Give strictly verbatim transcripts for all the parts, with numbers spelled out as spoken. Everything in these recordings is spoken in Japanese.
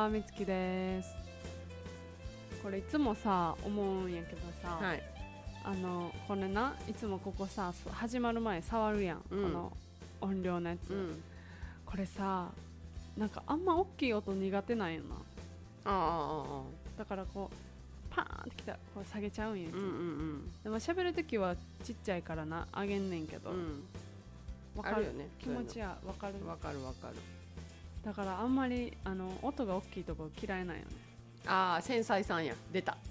は、みつきです。これいつもさ思うんやけどさ、 はい、 あのこれないつもここさ始まる前触るやん、 うん、 この音量のやつ、 うん、 これさなんかあんま大きい音苦手なんよな。 ああああだからこうパーンってきたらこう下げちゃうんやいつも、 うんうんうんでも喋るときはちっちゃいからな上げんねんけど、 うん、 わかるあるよね、 気持ちやわかる。 わかるわかる。 だからあんまりあの音が大きいとこ嫌いなんよね。 ああ繊細さんや出た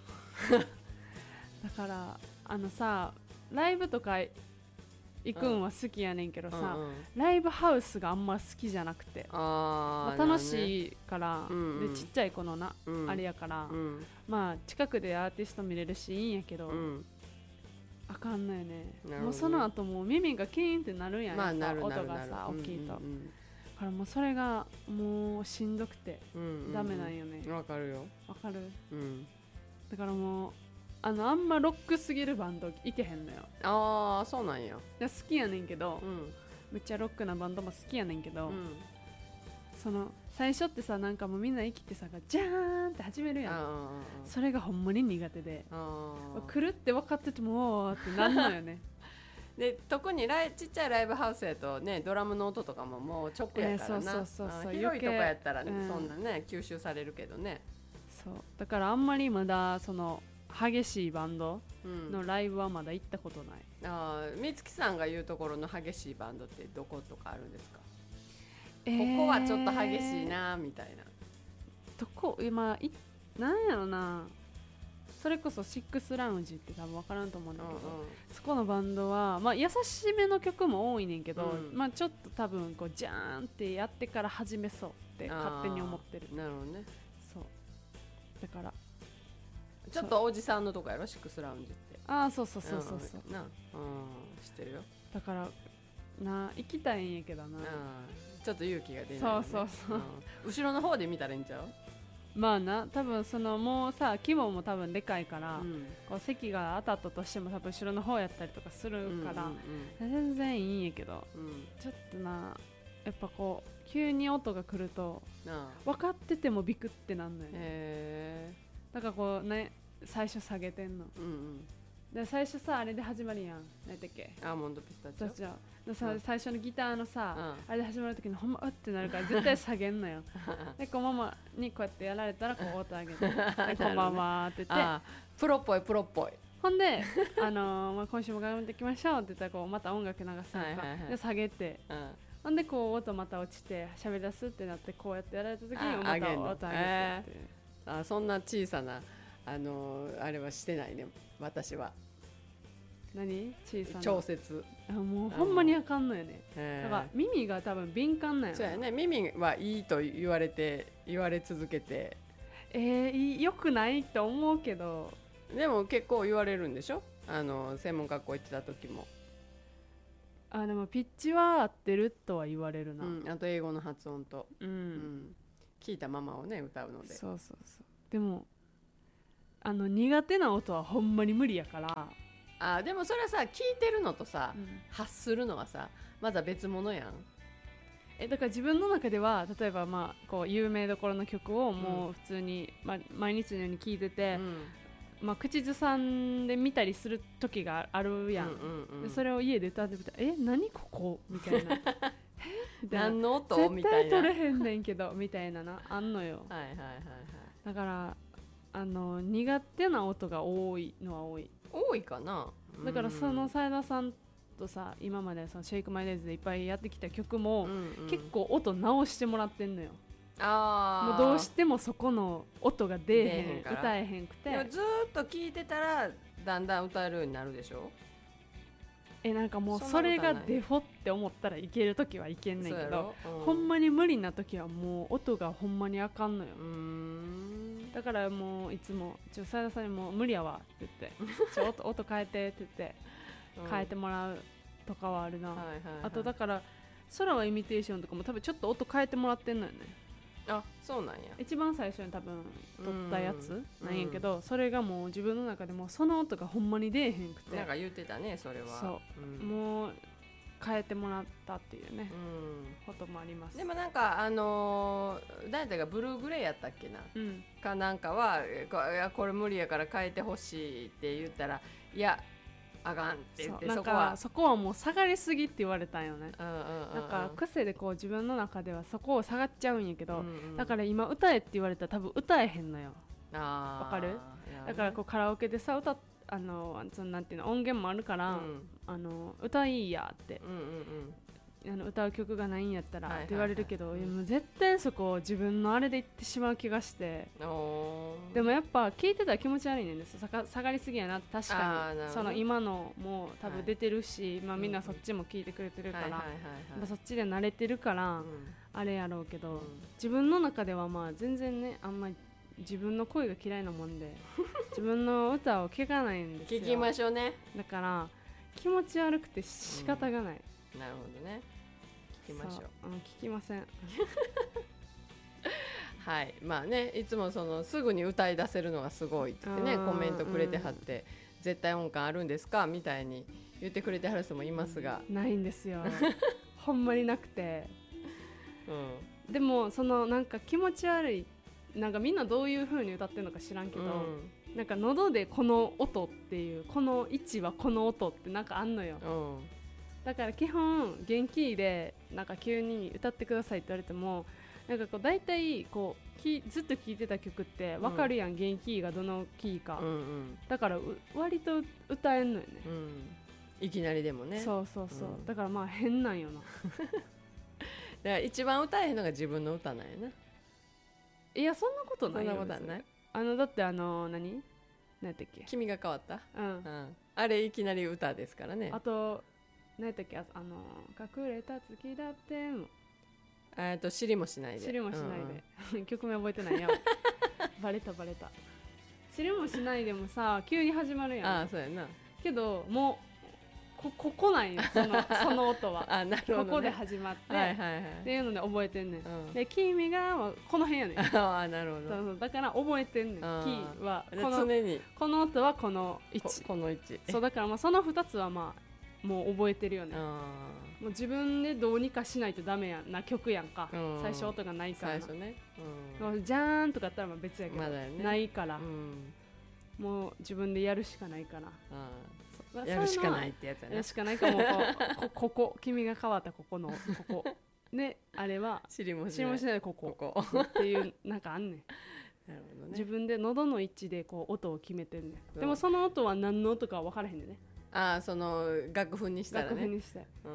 だからあのさライブとか行くんは好きやねんけどさ、 うんうん、 ライブハウスがあんま好きじゃなくて、 あ、 まあ、楽しいから、 うんうん、 でちっちゃい子のな、うん、あれやから、うん、まあ近くでアーティスト見れるしいいんやけど、うん、あかんのよね。もうその後もう耳がキーンってなるやん、 まあ、なる音がさ大きいと、うんうんうん、だからもうそれがもうしんどくて、うんうんうん、ダメなんよね。 わかるよ、 わかる、 うん、 だからもうあのあんまロックすぎるバンドいけへんのよ。 ああそうなんや。 好きやねんけど、うん、めっちゃロックなバンドも好きやねんけど、うん、その最初ってさなんかもうみんな生きてさジャーンって始めるやん。それがほんまに苦手で、来るって分かっててもおーってなんのよねで特にライちっちゃいライブハウスやとねドラムの音とかももう直やからな、えー、そうそうそうそう、広いとこやったら、ね、うん、そんなね吸収されるけどね。 そうだからあんまりまだその激しいバンドのライブはまだ行ったことない、 うん、あ美月さんが言うところの激しいバンドってどことかあるんですか？えー、ここはちょっと激しいなみたいなどこ今いなんやろな。それこそシックスラウンジって多分分からんと思うんだけど、うんうん、そこのバンドは、まあ、優しめの曲も多いねんけど、うん、まあ、ちょっと多分こうジャーンってやってから始めそうって勝手に思ってる。 なるほどね。 そうだからちょっとおじさんのとこやろシックスラウンジって。 ああそうそうそうそうそう、 うん、な、うん、知ってるよ。 だからな行きたいんやけどな、 ちょっと勇気が出ない、ね、 そうそうそう、うん、 後ろの方で見たらいいんちゃう？ まあな多分そのもうさ規模も多分でかいから、うん、こう席が当たったとしても多分後ろの方やったりとかするから、うんうんうん、全然いいんやけど、うん、ちょっとなやっぱこう急に音が来ると分かっててもビクってなんのよね。へー、だからこうね最初下げてんの、うんうん、で最初さあれで始まるやん。何だっけ、 アーモンドピスタチオ。 そうでさ、うん、最初のギターのさ、うん、あれで始まる時にほんまうってなるから絶対下げんのよでこうママにこうやってやられたらこう音上げてでこんばんはって言ってあプロっぽいプロっぽい。 ほんで、あのーまあ、今週も頑張っていきましょうって言ったらこうまた音楽流すのか、はいはいはい、で下げて、うん、ほんでこう音また落ちて喋り出すってなってこうやってやられた時にまた音上げてって、えー、あそんな小さなあのー、あれはしてないね私は。 何小さな調節。 あもうほんまにあかんのよね。だから耳が多分敏感なんや。 そうやね、耳はいいと言われて言われ続けてえー、よくないと思うけどでも結構言われるんでしょ、あの専門学校行ってた時も。 あでもピッチは合ってるとは言われるな、 うん、あと英語の発音と、 うんうん、 聞いたままをね歌うので。 そうそうそう。でもあの苦手な音はほんまに無理やから。 あでもそれはさ聞いてるのとさ、うん、発するのはさまだ別物やん。 えだから自分の中では例えば、まあ、こう有名どころの曲をもう普通に、うんまあ、毎日のように聴いてて、うんまあ、口ずさんで見たりする時があるやん、うんうんうん、でそれを家で歌ってみたらえ何ここみたいなえ何の音みたいな絶対取れへんねんけどみたいななあんのよ。 はいはいはいはい。 だからあの苦手な音が多いのは多い多いかな。 だからその斉田さんとさ今までそのシェイクマイレーズでいっぱいやってきた曲も、うんうん、結構音直してもらってんのよ。あもうどうしてもそこの音が出えへん歌えへんくて。 でもずっと聴いてたらだんだん歌えるようになるでしょ。 えなんかもうそれがデフォって思ったらいけるときはいけんねんけど、うん、ほんまに無理なときはもう音がほんまにあかんのよ。うーんだからもういつもちょ斉田さんにも無理やわって言ってちょ音, 音変えてって言って変えてもらうとかはあるな、うんはいはいはい、あとだから空はイミテーションとかも多分ちょっと音変えてもらってんのよね。 あそうなんや。 一番最初に多分撮ったやつなんやけど、うん、それがもう自分の中でもその音がほんまに出えへんくて。 なんか言ってたねそれは。 そう、うん、もう変えてもらったっていうね、うん、こともあります。 でもなんかあのー、誰だかブルーグレーやったっけな、うん、かなんかはいやこれ無理やから変えてほしいって言ったらいやあかんって言って、そこはそこはもう下がりすぎって言われたんよね、うんうんうんうん、だから癖でこう自分の中ではそこを下がっちゃうんやけど、うんうん、だから今歌えって言われたら多分歌えへんのよ。わかる？だからこうカラオケでさ歌っあのそのなんていうの音源もあるから、うん、あの歌いいやって、うんうんうん、あの歌う曲がないんやったらって言われるけど、はいはいはい、もう絶対そこを自分のあれで言ってしまう気がして、でもやっぱ聞いてたら気持ち悪いねんです。下がりすぎやなって確かにその今のも多分出てるし、はい、まあ、みんなそっちも聞いてくれてるから、そっちで慣れてるから、うん、あれやろうけど、うん、自分の中ではまあ全然ねあんまり自分の声が嫌いなもんで自分の歌を聴かないんですよ。 聞きましょうね。 だから気持ち悪くて仕方がない、 うん、なるほどね。聞きましょう。 うん、聞きませんはい、まあね、いつもそのすぐに歌い出せるのがすごいって言ってねコメントくれてはって、うん、絶対音感あるんですかみたいに言ってくれてはる人もいますが、 うん、ないんですよほんまになくて、うん、でもそのなんか気持ち悪いなんかみんなどういう風に歌ってるのか知らんけど、うん、なんか喉でこの音っていうこの位置はこの音ってなんかあんのよ、うん、だから基本元気でなんか急に歌ってくださいって言われてもなんかこう大体こうきずっと聴いてた曲って分かるやん、うん、元気がどのキーか、うんうん、だから割と歌えんのよね、 うん、いきなりでもね。 そうそうそう、うん、だからまあ変なんよなだから一番歌えへんのが自分の歌なんやな。 いやそんなことないよ。 そんなことない。 あのだってあの何何やったっけ、 君が変わった、うんうん、あれいきなり歌ですからね。 あと何やったっけ、あの隠れた月だってもえっと知りもしないで知りもしないで、うんうん、曲名覚えてないやバレたバレた。知りもしないでもさ急に始まるやん。 ああそうやな。 けどもうこ, ここなんよ そ, のその音はあなるほど、ね、 ここで始まって、はいはいはい、っていうので覚えてんねん、うん、で君がこの辺やねんあなるほど。そうそうだから覚えてんねん。キーはこの常にこの音はこの位置こ, この位置そうだからまあそのふたつはまあもう覚えてるよね。もう自分でどうにかしないとダメやんな曲やんか、うん、最初音がないから最初ね、 うん、じゃーんとかやったらまあ別やけど、 まだね、 ないから、うん、もう自分でやるしかないから、 うん、やるしかないってやつやな。 やるしかないかもう こ, ここ君が変わったここのここねあれは知りもしない知りもしないでここここっていうなんかあんねんなるほど、ね、自分で喉の位置でこう音を決めてんねん。でもその音は何の音か分からへんねんね。 ああその楽譜にしたらね。 楽譜にして、うん、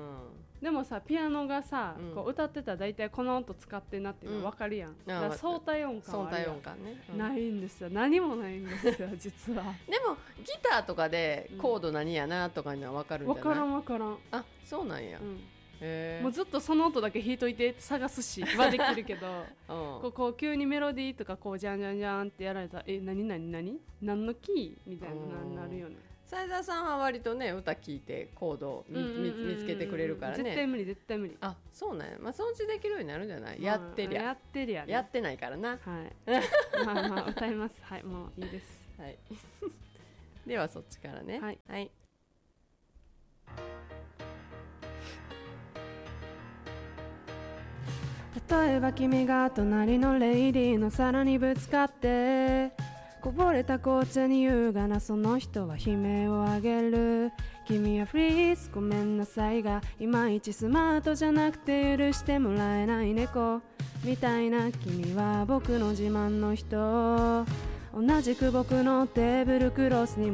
でもさピアノがさ、うん、こう歌ってたら大体この音使ってんなっていうの分かるやん、うん、だから相対音感はあるやん。 相対音感ね、うん、 ないんですよ。何もないんですよ実はでもギターとかでコード何やなとかには分かるんじゃない？ 分からん分からん。 あそうなんや、うん、へもうずっとその音だけ弾いといてって探すしはできるけど、うん、こうこう急にメロディーとかこうジャンジャンジャンってやられたらえ何何何何のキーみたいななるよね。 斉田さんは割とね歌聞いてコードを 見,、うんうんうん、見つけてくれるからね。 絶対無理絶対無理。 あそうなんや、まあ、そのうちできるようになるんじゃない、まあ、やってりゃやってりゃ、ね、 やってないからな。はいまあまあ歌いますはいもういいです、 はい、ではそっちからね。はい、はい、 例えば君が隣のレイディーの皿にぶつかってこぼれた紅茶に優雅なその人は悲鳴を上げる。君はフリーズごめんなさいがいまいちスマートじゃなくて許してもらえない猫みたいな君は僕の自慢の人。同じく僕のテーブルクロスに